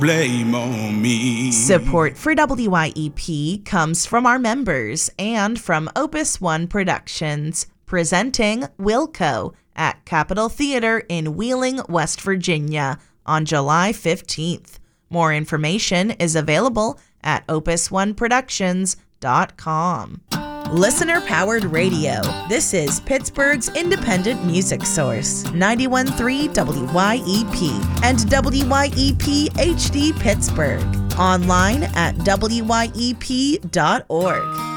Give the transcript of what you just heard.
Blame on me. Support for WYEP comes from our members and from Opus One Productions, presenting Wilco at Capitol Theater in Wheeling, West Virginia on July 15th. More information is available at opusoneproductions.com. Listener-powered radio. This is Pittsburgh's independent music source, 91.3 WYEP and WYEP HD Pittsburgh. Online at wyep.org.